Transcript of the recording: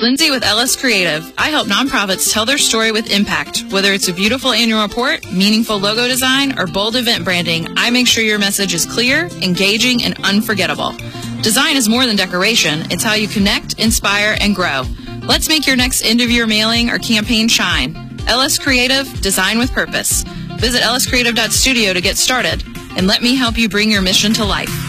Lindsay with LS Creative. I help nonprofits tell their story with impact. Whether it's a beautiful annual report, meaningful logo design, or bold event branding, I make sure your message is clear, engaging, and unforgettable. Design is more than decoration. It's how you connect, inspire, and grow. Let's make your next end-of-year mailing or campaign shine. LS Creative, design with purpose. Visit lscreative.studio to get started, and let me help you bring your mission to life.